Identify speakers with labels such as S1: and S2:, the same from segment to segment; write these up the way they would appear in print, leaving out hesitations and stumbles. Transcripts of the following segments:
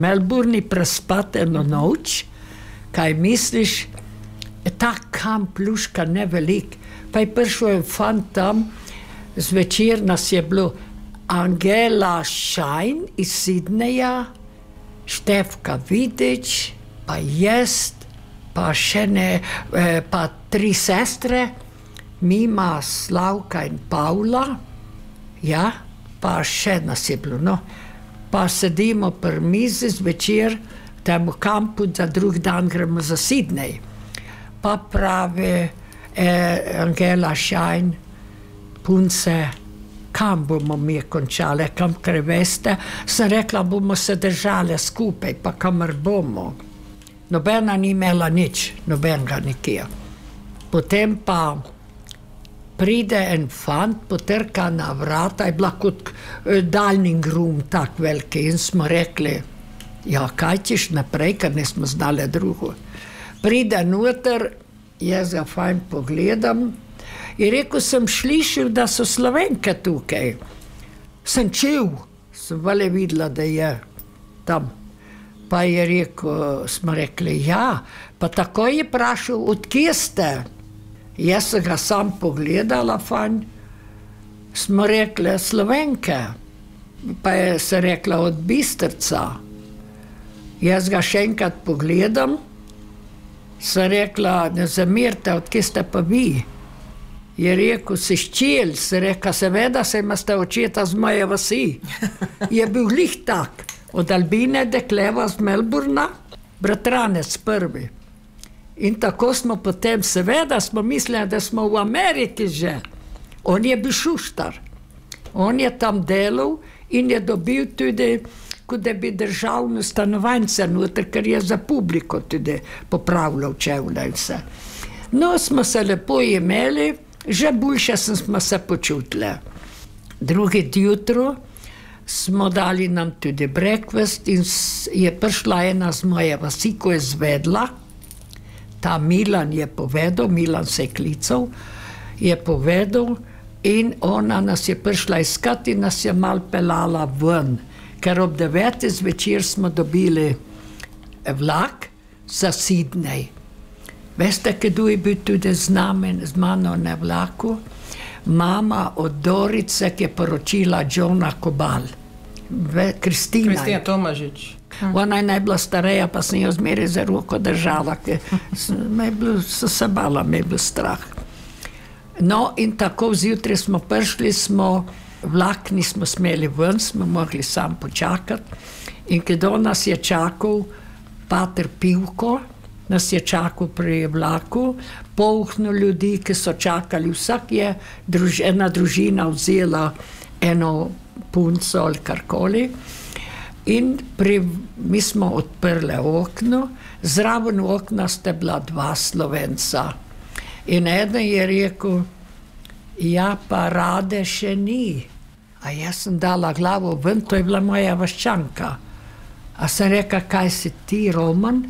S1: Melbourni prespati eno noč, kaj misliš, ta kamp luška ne velik, pa je prišel en fant tam, zvečer nas je bilo Angela Šajn iz Sidneja, Štefka Vidič, pa jaz, pa še ne, pa 3 sestre, Mima, Slavka in Pavla, ja, pa še nas je bilo, no. Pa sedimo pri mizi zvečer, v tem kampu, za drug dan gremo za Sidnej. Pa pravi Angela Šajn, punce, kam bomo mi končali, kam kar veste. Sem rekla, bomo se držali skupaj, pa kamor bomo. Nobena ni imela nič, nobenega nikjer. Potem pa pride en fant, potrka na vrata, je bila kot dining room, tak veliki, in smo rekli, ja, kaj ćeš naprej, ker nismo znali drugo. Pride noter, jaz ga fajn pogledam, in rekel sem, slišal, da so Slovenke tukaj. Sem čul, sem vale videla, da je tam. Pa je rekel, smo rekli, ja, pa takoj je prašal, od kje ste? Jaz sem ga sam pogledala, fajn, smo rekli, Slovenke. Pa je se rekla, od Bistrca. Jaz ga še enkrat pogledam, sem rekla, ne zamerite, od kje ste pa vi? Je rekel, si ščelj, sem rekla, seveda se imate očeta z moje vasi. Je bil glih tak, od Albine Dekleva z Melbourna, bratranec prvi. In tako smo potem, seveda smo mislili, da smo v Ameriki že. On je bil šuštar. On je tam delal in je dobil tudi, kot da bi državno stanovanje noter, ker je za publiko tudi popravljal čevlje in vse. No, smo se lepo imeli, že boljše smo se počutili. Drugi jutro smo dali nam tudi breakfast in je prišla ena z moje vasi, ko je zvedla. Ta Milan je povedal, Milan se je klical, je povedal in ona nas je prišla iskati in nas je mal pelala ven. Ker ob 9. zvečer smo dobili vlak za Sidnej. Veste, kdo je bil tudi z mano na vlaku? Mama od Dorice, ki je poročila Johna Kobal. Kristina
S2: Tomažič.
S1: Ona je najbila stareja, pa sem jo zmeraj za roko držala, ker so se bala, me je bil strah. No, in tako zjutraj smo prišli, vlak nismo smeli ven, smo mogli sam počakati. In kdo nas je čakal, pater Pivko, nas je čakal pri vlaku, polno ljudi, ki so čakali, vsak je ena družina vzela eno punco ali karkoli. In mi smo odprli okno, zraven okna sta bila 2 Slovenca. In eden je rekel, ja, pa Rade še ni. A jaz sem dala glavo ven, to je bila moja vaščanka. A sem rekla, kaj si ti, Roman?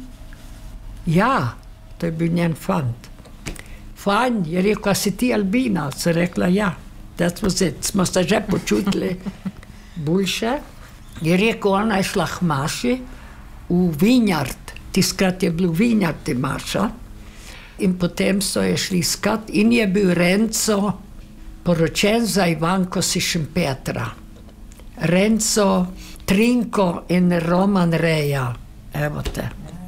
S1: Ja, to je bil njen fant. Fajn, je rekel, a si ti Albina? Sem rekla, ja, that was it. Smo se že počutili boljše. Je rekel, ona je šla k maši v Vinjard, tiskrat je bil Vinjard maša. In potem so je šli iskat in je bil Renco poročen za Ivanko si Šempetra. Renco, Trinko in Roman Reja, evo te.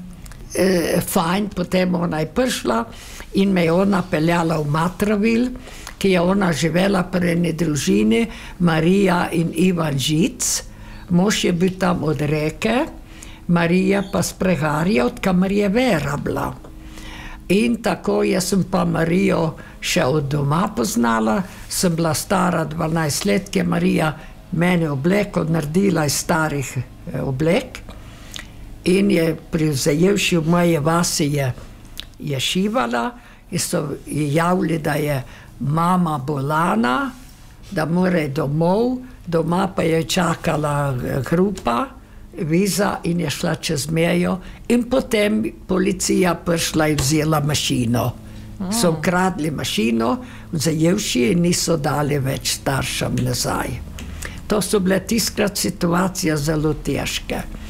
S1: Fajn, potem ona je prišla in me je ona peljala v Matravil, ki je ona živela pri eni družini, Marija in Ivan Žic. Mož je bil tam od Reke, Marija pa s Pregarja, od kamor je Vera bila. In tako jaz sem pa Marijo še od doma poznala, sem bila stara 12 let, ki je Marija meni obleko naredila iz starih oblek in je privzajevši v moje vasi je šivala in so javili, da je mama bolana, da mora domov, doma pa je čakala grupa, viza in je šla čez mejo in potem policija prišla in vzela mašino. So ukradli mašino, vzajevši in niso dali več staršem nazaj. To so bile tiskrat situacije zelo težke.